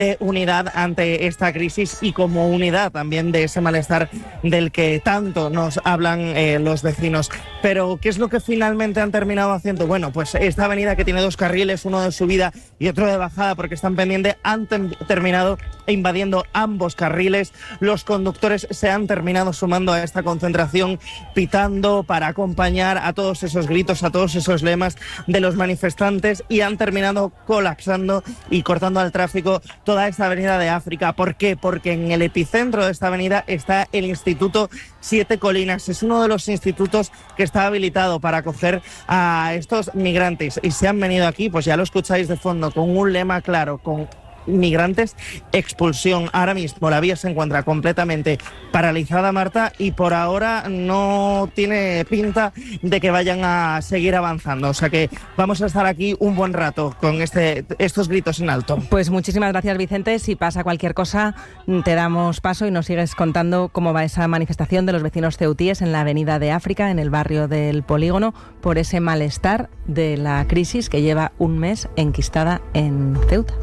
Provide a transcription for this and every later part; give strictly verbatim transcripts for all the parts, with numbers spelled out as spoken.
de unidad ante esta crisis y como unidad también de ese malestar del que tanto nos hablan eh, los vecinos. Pero, ¿qué es lo que finalmente han terminado haciendo? Bueno, pues esta avenida que tiene dos carriles, uno de subida y otro de bajada porque están pendientes, han tem- terminado invadiendo ambos carriles. Los conductores se han terminado sumando a esta concentración, pitando para acompañar a todos esos gritos, a todos esos lemas de los manifestantes, y han terminado colapsando y cortando al tráfico toda esta avenida de África. ¿Por qué? Porque en el epicentro de esta avenida está el Instituto Siete Colinas. Es uno de los institutos que está habilitado para acoger a estos migrantes, y se han venido aquí, pues ya lo escucháis de fondo, con un lema claro, con migrantes, expulsión. Ahora mismo la vía se encuentra completamente paralizada, Marta, y por ahora no tiene pinta de que vayan a seguir avanzando. O sea que vamos a estar aquí un buen rato con este, estos gritos en alto. Pues muchísimas gracias, Vicente. Si pasa cualquier cosa, te damos paso y nos sigues contando cómo va esa manifestación de los vecinos ceutíes en la Avenida de África, en el barrio del Polígono, por ese malestar de la crisis que lleva un mes enquistada en Ceuta.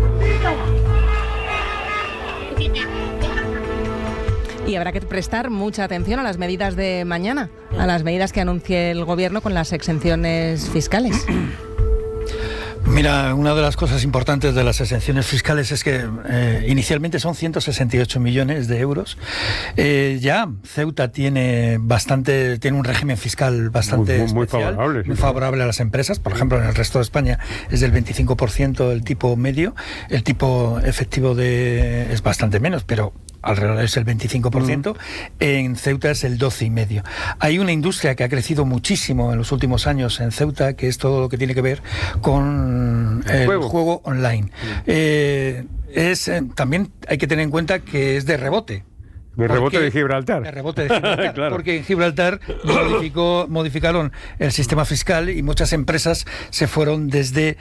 Y habrá que prestar mucha atención a las medidas de mañana, a las medidas que anuncie el Gobierno con las exenciones fiscales. Mira, una de las cosas importantes de las exenciones fiscales es que eh, inicialmente son ciento sesenta y ocho millones de euros. Eh, ya Ceuta tiene bastante, tiene un régimen fiscal bastante muy, muy, especial, muy favorable, muy sí. favorable a las empresas. Por ejemplo, en el resto de España es del veinticinco por ciento el tipo medio, el tipo efectivo de es bastante menos, pero alrededor es el veinticinco por ciento, mm. en Ceuta es el doce y medio. Hay una industria que ha crecido muchísimo en los últimos años en Ceuta, que es todo lo que tiene que ver con el, el juego. juego online. Mm. Eh, es eh, también hay que tener en cuenta que es de rebote. De rebote de Gibraltar. De rebote de Gibraltar, claro. Porque en Gibraltar modificó, modificaron el sistema fiscal y muchas empresas se fueron desde,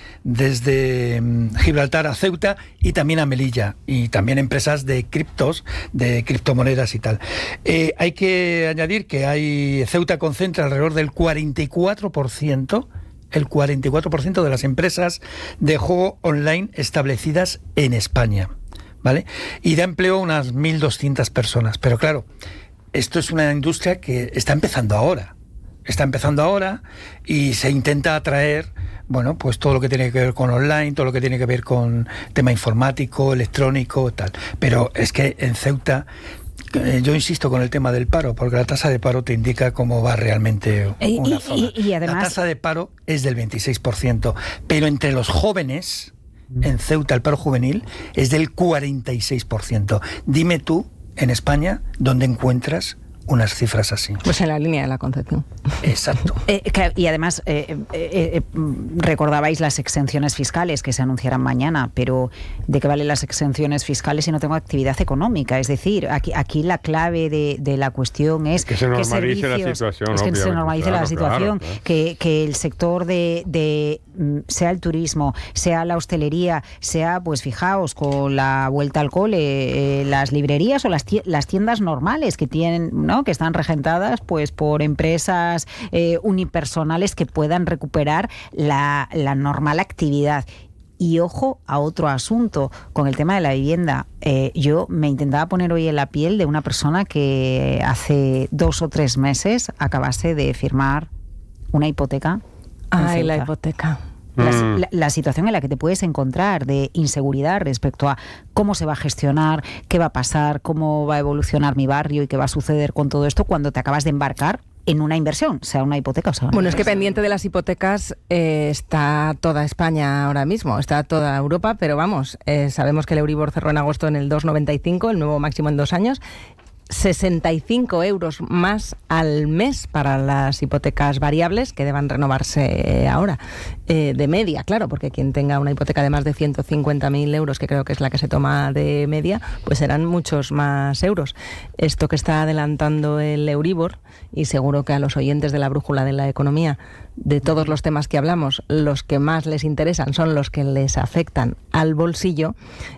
desde Gibraltar a Ceuta y también a Melilla, y también empresas de criptos, de criptomonedas y tal. Eh, hay que añadir que hay Ceuta concentra alrededor del cuarenta y cuatro por ciento el cuarenta y cuatro por ciento de las empresas de juego online establecidas en España. ¿Vale? Y da empleo a unas mil doscientas personas. Pero claro, esto es una industria que está empezando ahora. Está empezando ahora y se intenta atraer, bueno, pues todo lo que tiene que ver con online, todo lo que tiene que ver con tema informático, electrónico, tal. Pero es que en Ceuta, eh, yo insisto con el tema del paro, porque la tasa de paro te indica cómo va realmente una y, zona. Y, y además... La tasa de paro es del veintiséis por ciento, pero entre los jóvenes... En Ceuta el paro juvenil es del cuarenta y seis por ciento. Dime tú, en España, ¿dónde encuentras unas cifras así? Pues en la línea de la Concepción. Exacto. Eh, que, y además, eh, eh, eh, recordabais las exenciones fiscales que se anunciarán mañana, pero ¿de qué valen las exenciones fiscales si no tengo actividad económica? Es decir, aquí, aquí la clave de, de la cuestión es que se normalice servicios, la situación. Es que se normalice claro, la situación, claro, claro. Que, que el sector de, de, sea el turismo, sea la hostelería, sea, pues fijaos, con la vuelta al cole, eh, las librerías o las, las tiendas normales que tienen, ¿no?, que están regentadas pues por empresas eh, unipersonales que puedan recuperar la, la normal actividad. Y ojo a otro asunto, con el tema de la vivienda. Eh, yo me intentaba poner hoy en la piel de una persona que hace dos o tres meses acabase de firmar una hipoteca. Ay, la hipoteca. La, la, la situación en la que te puedes encontrar de inseguridad respecto a cómo se va a gestionar, qué va a pasar, cómo va a evolucionar mi barrio y qué va a suceder con todo esto cuando te acabas de embarcar en una inversión, sea una hipoteca o sea una Bueno, inversión. Es que pendiente de las hipotecas eh, está toda España ahora mismo, está toda Europa, pero vamos, eh, sabemos que el Euribor cerró en agosto en el dos coma noventa y cinco, el nuevo máximo en dos años. sesenta y cinco euros más al mes para las hipotecas variables que deban renovarse ahora, eh, de media, claro, porque quien tenga una hipoteca de más de ciento cincuenta mil euros, que creo que es la que se toma de media, pues serán muchos más euros. Esto que está adelantando el Euribor, y seguro que a los oyentes de la Brújula de la Economía, de todos los temas que hablamos, los que más les interesan son los que les afectan al bolsillo,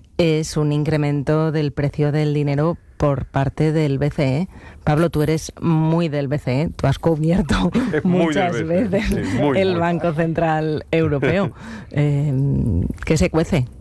es un incremento del precio del dinero por parte del B C E. Pablo, tú eres muy del B C E, tú has cubierto muchas veces sí, muy, el muy. Banco Central Europeo. eh, ¿Qué se cuece?